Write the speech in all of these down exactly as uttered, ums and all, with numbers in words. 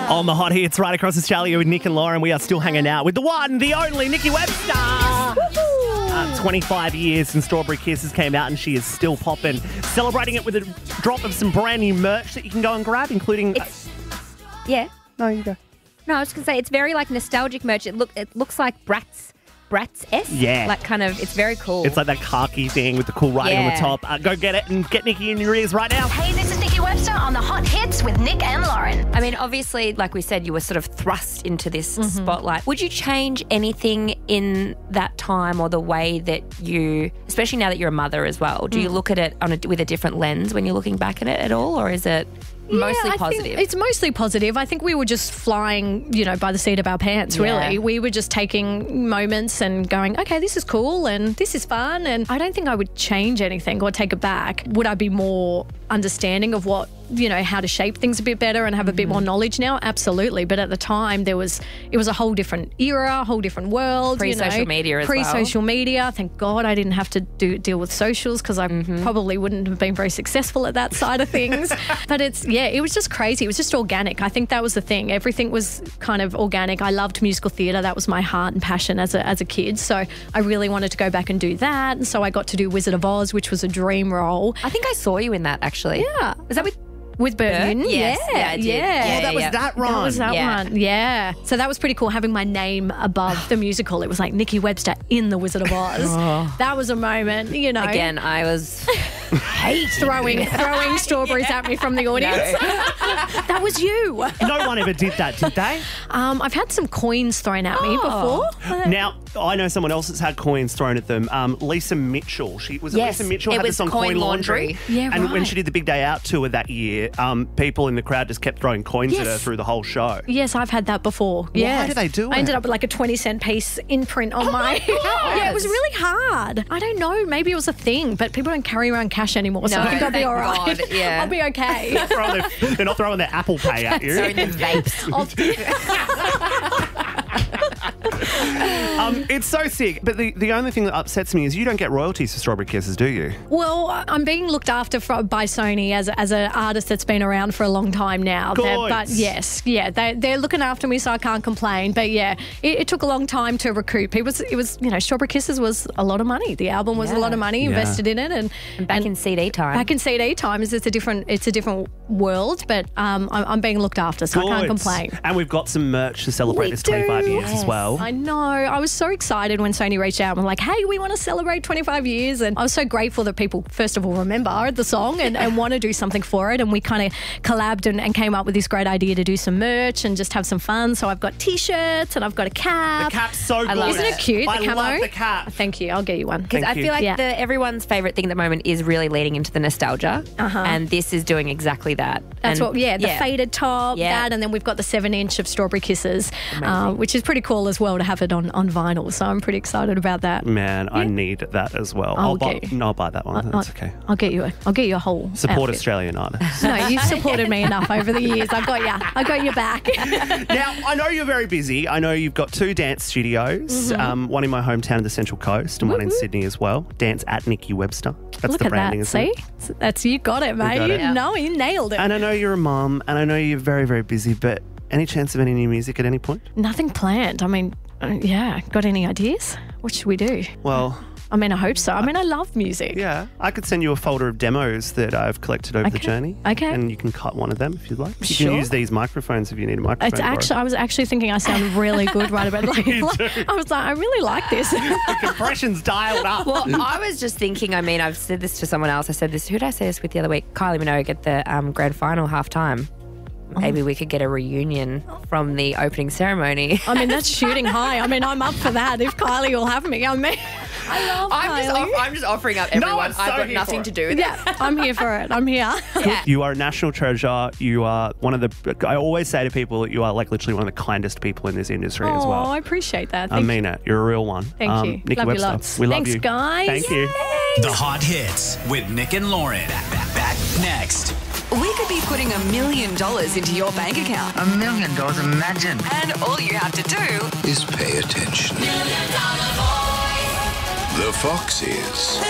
On the hot hits right across Australia with Nick and Lauren, we are still hanging out with the one, the only Nikki Webster. Uh, twenty-five years since Strawberry Kisses came out and she is still popping. Celebrating it with a drop of some brand new merch that you can go and grab, including... It's, yeah. No, you go. No, I was going to say, it's very like nostalgic merch. It look, it looks like Bratz. Bratz-esque? Yeah. Like kind of, it's very cool. It's like that khaki thing with the cool writing Yeah. on the top. Uh, go get it and get Nikki in your ears right now. Hey, this is Nikki Webster on the Hot Hits with Nick and Lauren. I mean, obviously, like we said, you were sort of thrust into this spotlight. Would you change anything in that time or the way that you, especially now that you're a mother as well, do you look at it on a, with a different lens when you're looking back at it at all, or is it mostly yeah, I positive? think it's mostly positive. I think we were just flying, you know, by the seat of our pants, really. Yeah. We were just taking moments and going, okay, this is cool and this is fun. And I don't think I would change anything or take it back. Would I be more understanding of what, you know, how to shape things a bit better and have a bit more knowledge now? Absolutely. But at the time, there was, it was a whole different era, a whole different world. Pre-social you know, media as well. Pre-social media. Thank God I didn't have to do deal with socials because I probably wouldn't have been very successful at that side of things. But it's, yeah, it was just crazy. It was just organic. I think that was the thing. Everything was kind of organic. I loved musical theatre. That was my heart and passion as a, as a kid. So I really wanted to go back and do that. And so I got to do Wizard of Oz, which was a dream role. I think I saw you in that, actually. Yeah. Was that with... With Bert Newton? Yes. Yeah, Yeah, I did. yeah. Yeah, Oh, that was yeah. that That run. was that Yeah. one, yeah. So that was pretty cool, having my name above the musical. It was like Nikki Webster in The Wizard of Oz. That was a moment, you know. Again, I was... hate throwing throwing strawberries at me from the audience. That was you. No one ever did that, did they? Um, I've had some coins thrown at me Oh. before. Now, I know someone else that's had coins thrown at them. Um, Lisa Mitchell. She was it Yes, Lisa Mitchell it had was this on Coin Coin Laundry. Laundry. Yeah, And when right. she did the Big Day Out tour that year, um, people in the crowd just kept throwing coins at her Yes. through the whole show. Yes, I've had that before. Yeah. do they do I ended it? up with like a twenty cent piece imprint on my. Yeah, it was really hard. I don't know. Maybe it was a thing, but people don't carry around cash anymore, so No, I think I'll be thank all right. God, yeah. I'll be okay. Throwing their- they're not throwing their Apple Pay at you. Throwing the vapes. Um, it's so sick. But the, the only thing that upsets me is you don't get royalties for Strawberry Kisses, do you? Well, I'm being looked after for, by Sony as as an artist that's been around for a long time now. They're- Good. But yes, yeah, they, they're looking after me, so I can't complain. But yeah, it, it took a long time to recoup. It was, it was, you know, Strawberry Kisses was a lot of money. The album was a Yeah. lot of money Yeah. invested in it, and, And back in C D time. back in C D times, it's a different, it's a different world. But um, I'm, I'm being looked after, so I can't Good. complain. And we've got some merch to celebrate We this twenty-five do. years as Yes. well. I know. I was so excited when Sony reached out and were like, hey, we want to celebrate twenty-five years. And I was so grateful that people, first of all, remember the song and, and want to do something for it. And we kind of collabed and, and came up with this great idea to do some merch and just have some fun. So I've got T-shirts and I've got a cap. The cap's so good. love Isn't it cute, the I camo? love the cap. Thank you. I'll get you one. Because Thank I you. feel like Yeah. the, everyone's favourite thing at the moment is really leading into the nostalgia. Uh-huh. And this is doing exactly that. That's And- what, yeah, the faded top, Yeah. that, and then we've got the seven inch of Strawberry Kisses, uh, which is pretty cool as well to have it on, on vinyl. So I'm pretty excited about that. Man, I need that as well. I'll I'll, buy, get- no, I'll buy that one. I'll- That's okay. I'll get you. A, I'll get you a whole Support outfit. Australian artists. No, you've supported me enough over the years. I've got you. I got your back. Now, I know you're very busy. I know you've got two dance studios, Mm-hmm. um, one in my hometown of the Central Coast and one in Sydney as well. Dance at Nikki Webster. That's Look the at branding, that. isn't See, it? that's you got it, mate. got You it. know, you nailed it. And I know you're a mum, and I know you're very, very busy, but any chance of any new music at any point? Nothing planned. I mean, uh, yeah. Got any ideas? What should we do? Well, I mean, I hope so. I mean, I love music. yeah, I could send you a folder of demos that I've collected over the Okay. journey. Okay. And you can cut one of them if you'd like. You Sure. can use these microphones if you need a microphone. It's to borrow. actually. I was actually thinking I sound really good right about like, I was like, I really like this. Compression's dialed up. Well, I was just thinking, I mean, I've said this to someone else. I said this, who did I say this with the other week? Kylie Minogue at the um, grand final halftime. Maybe we could get a reunion from the opening ceremony. I mean, that's shooting high. I mean, I'm up for that if Kylie will have me. I mean, I love I'm just, Kylie. off, I'm just offering up everyone. I'm so I've got here nothing for to it. do with it. Yeah, I'm here for it. I'm here. Yeah. You are a national treasure. You are one of the. I always say to people that you are like literally one of the kindest people in this industry as Oh, well. I appreciate that. I Thank mean it. You're a real one. Thank Um, you. Nikki Love you Webster. lots. We love Thanks, you. guys. Thank you. The Hot Hits with Nick and Lauren. Back, back, back next. We could be putting a million dollars into your bank account. A million dollars, imagine. And all you have to do is pay attention. The Foxes.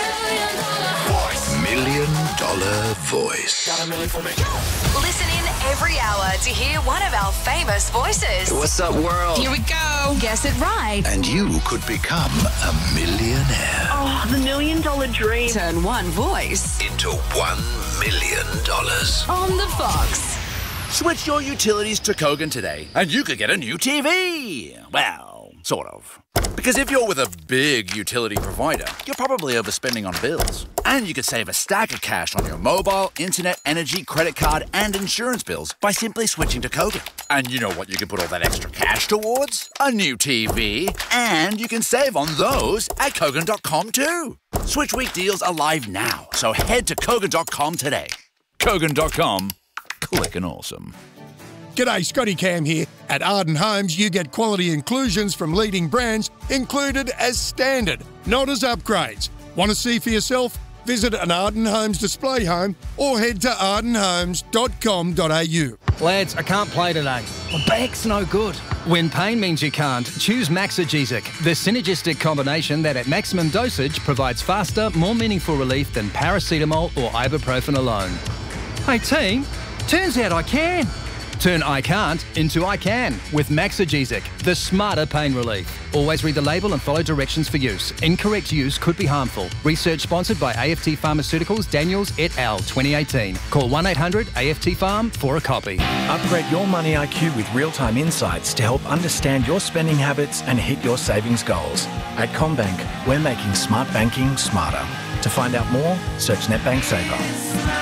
Million Dollar Voice. listen in every hour to hear one of our our famous voices. What's up, world? Here we go. Guess it right. And you could become a millionaire. Oh, the million dollar dream. Turn one voice Into one million dollars. on the Fox. Switch your utilities to Kogan today, and you could get a new T V. Well, sort of. Because if you're with a big utility provider, you're probably overspending on bills. And you could save a stack of cash on your mobile, internet, energy, credit card, and insurance bills by simply switching to Kogan. And you know what you can put all that extra cash towards? A new T V. And you can save on those at Kogan dot com too. Switch week deals are live now, so head to Kogan dot com today. Kogan dot com. Clickin' awesome. G'day, Scotty Cam here. At Arden Homes, you get quality inclusions from leading brands included as standard, not as upgrades. Want to see for yourself? Visit an Arden Homes display home or head to arden homes dot com dot a u. Lads, I can't play today. My back's no good. When pain means you can't, choose Maxigesic, the synergistic combination that at maximum dosage provides faster, more meaningful relief than paracetamol or ibuprofen alone. Hey team, turns out I can. Turn I can't into I can with Maxigesic, the smarter pain relief. Always read the label and follow directions for use. Incorrect use could be harmful. Research sponsored by A F T Pharmaceuticals, Daniels et al. twenty eighteen. Call one eight hundred A F T Pharm for a copy. Upgrade your money I Q with real-time insights to help understand your spending habits and hit your savings goals. At CommBank, we're making smart banking smarter. To find out more, search NetBank Saver.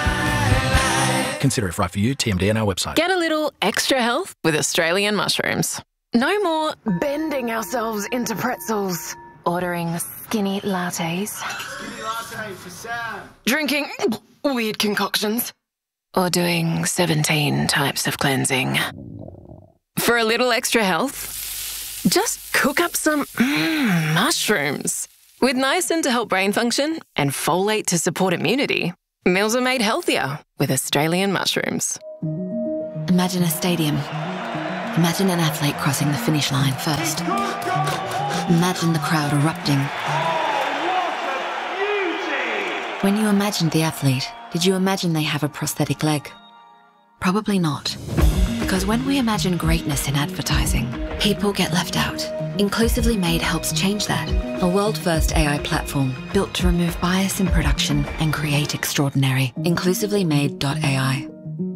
Consider if right for you. T M D on our website. Get a little extra health with Australian mushrooms. No more bending ourselves into pretzels. Ordering skinny lattes. Skinny latte for Sam. Drinking weird concoctions. Or doing seventeen types of cleansing. For a little extra health, just cook up some mm, mushrooms. With niacin to help brain function and folate to support immunity, meals are made healthier with Australian mushrooms. Imagine a stadium. Imagine an athlete crossing the finish line first. Imagine the crowd erupting. When you imagined the athlete, did you imagine they have a prosthetic leg? Probably not. Because when we imagine greatness in advertising, people get left out. Inclusively Made helps change that. A world-first A I platform built to remove bias in production and create extraordinary. inclusively made dot A I.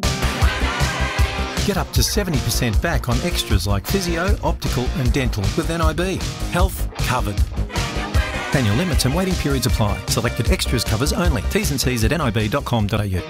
Get up to seventy percent back on extras like physio, optical and dental with N I B. Health covered. Annual limits and waiting periods apply. Selected extras covers only. T's and C's at N I B dot com dot A U.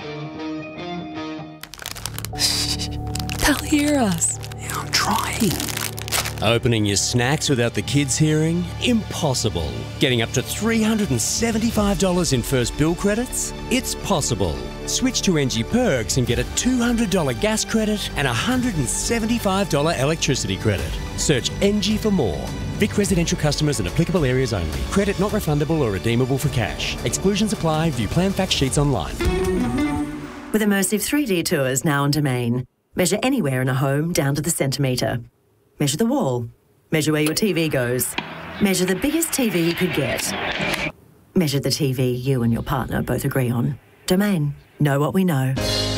They'll hear us. Yeah, I'm trying. Opening your snacks without the kids hearing? Impossible. Getting up to three hundred seventy-five dollars in first bill credits? It's possible. Switch to N G Perks and get a two hundred dollars gas credit and a one hundred seventy-five dollars electricity credit. Search N G for more. Vic residential customers and applicable areas only. Credit not refundable or redeemable for cash. Exclusions apply. View plan fact sheets online. With immersive three D tours now on Domain. Measure anywhere in a home down to the centimetre. Measure the wall. Measure where your T V goes. Measure the biggest T V you could get. Measure the T V you and your partner both agree on. Domain. Know what we know.